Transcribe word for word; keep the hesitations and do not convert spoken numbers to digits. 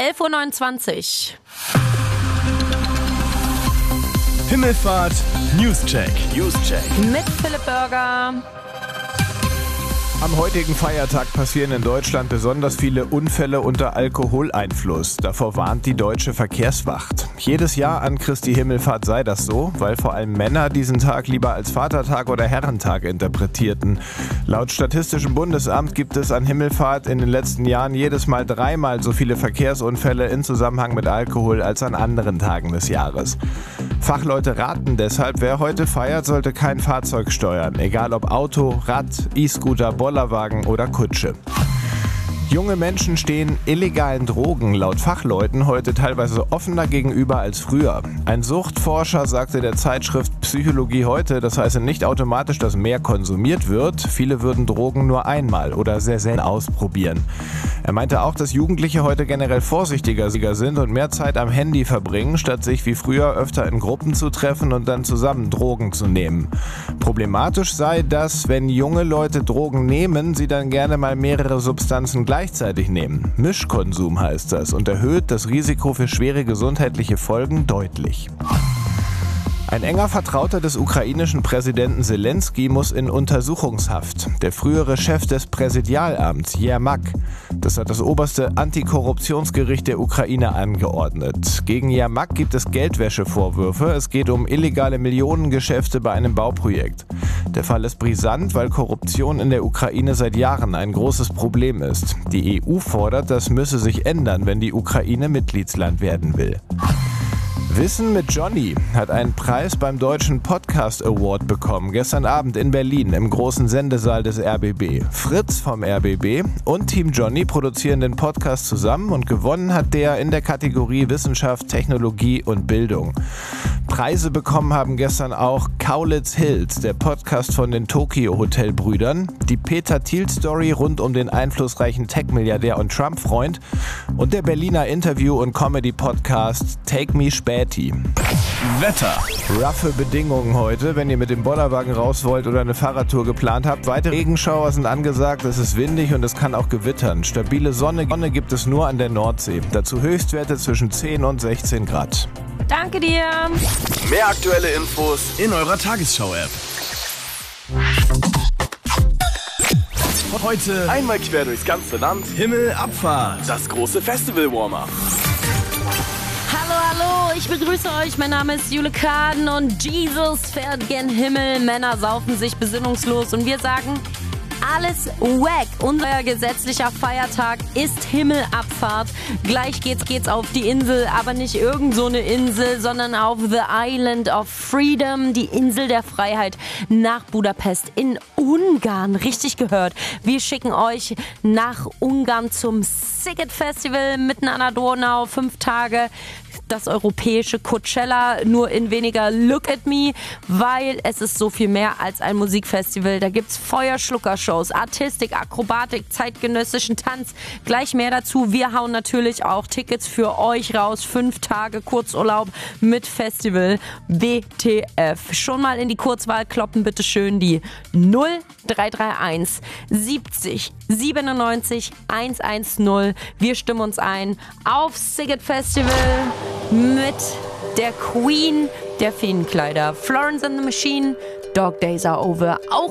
elf Uhr neunundzwanzig. Himmelfahrt Newscheck. Newscheck. Mit Philipp Burger. Am heutigen Feiertag passieren in Deutschland besonders viele Unfälle unter Alkoholeinfluss. Davor warnt die Deutsche Verkehrswacht. Jedes Jahr an Christi Himmelfahrt sei das so, weil vor allem Männer diesen Tag lieber als Vatertag oder Herrentag interpretierten. Laut Statistischem Bundesamt gibt es an Himmelfahrt in den letzten Jahren jedes Mal dreimal so viele Verkehrsunfälle in Zusammenhang mit Alkohol als an anderen Tagen des Jahres. Fachleute raten deshalb, wer heute feiert, sollte kein Fahrzeug steuern, egal ob Auto, Rad, E-Scooter, Bollerwagen oder Kutsche. Junge Menschen stehen illegalen Drogen laut Fachleuten heute teilweise offener gegenüber als früher. Ein Suchtforscher sagte der Zeitschrift Psychologie heute, das heiße nicht automatisch, dass mehr konsumiert wird. Viele würden Drogen nur einmal oder sehr selten ausprobieren. Er meinte auch, dass Jugendliche heute generell vorsichtiger sind und mehr Zeit am Handy verbringen, statt sich wie früher öfter in Gruppen zu treffen und dann zusammen Drogen zu nehmen. Problematisch sei, dass, wenn junge Leute Drogen nehmen, sie dann gerne mal mehrere Substanzen gleichzeitig nehmen. Mischkonsum heißt das und erhöht das Risiko für schwere gesundheitliche Folgen deutlich. Ein enger Vertrauter des ukrainischen Präsidenten Selenskyj muss in Untersuchungshaft. Der frühere Chef des Präsidialamts, Jermak. Das hat das oberste Antikorruptionsgericht der Ukraine angeordnet. Gegen Jermak gibt es Geldwäschevorwürfe. Es geht um illegale Millionengeschäfte bei einem Bauprojekt. Der Fall ist brisant, weil Korruption in der Ukraine seit Jahren ein großes Problem ist. Die E U fordert, das müsse sich ändern, wenn die Ukraine Mitgliedsland werden will. Wissen mit Johnny hat einen Preis beim Deutschen Podcast Award bekommen, gestern Abend in Berlin im großen Sendesaal des R B B. Fritz vom R B B und Team Johnny produzieren den Podcast zusammen und gewonnen hat der in der Kategorie Wissenschaft, Technologie und Bildung. Preise bekommen haben gestern auch Kaulitz Hills, der Podcast von den Tokyo Hotel Brüdern, die Peter Thiel Story rund um den einflussreichen Tech-Milliardär und Trump-Freund und der Berliner Interview- und Comedy-Podcast Take Me Späti. Wetter. Roughe Bedingungen heute, wenn ihr mit dem Bollerwagen raus wollt oder eine Fahrradtour geplant habt. Weitere Regenschauer sind angesagt, es ist windig und es kann auch gewittern. Stabile Sonne, Sonne gibt es nur an der Nordsee. Dazu Höchstwerte zwischen zehn und sechzehn Grad. Danke dir. Mehr aktuelle Infos in eurer Tagesschau-App. Heute einmal quer durchs ganze Land. Himmelabfahrt. Das große Festival-Warm-Up. Hallo, hallo, ich begrüße euch. Mein Name ist Jule Kaden und Jesus fährt gen Himmel. Männer saufen sich besinnungslos und wir sagen, alles wack. Unser gesetzlicher Feiertag ist Himmelabfahrt. Gleich geht's, geht's auf die Insel, aber nicht irgend so eine Insel, sondern auf The Island of Freedom, die Insel der Freiheit nach Budapest in Ungarn. Richtig gehört. Wir schicken euch nach Ungarn zum Sziget Festival mitten an der Donau. Fünf Tage. Das europäische Coachella, nur in weniger Look at Me, weil es ist so viel mehr als ein Musikfestival. Da gibt's Feuerschluckershows, Artistik, Akrobatik, zeitgenössischen Tanz. Gleich mehr dazu. Wir hauen natürlich auch Tickets für euch raus. Fünf Tage Kurzurlaub mit Festival W T F. Schon mal in die Kurzwahl kloppen, bitte schön die null drei drei eins siebzig siebenundneunzig hundertzehn. Wir stimmen uns ein auf Sziget Festival mit der Queen der Feenkleider. Florence and the Machine, Dog Days Are Over. Auch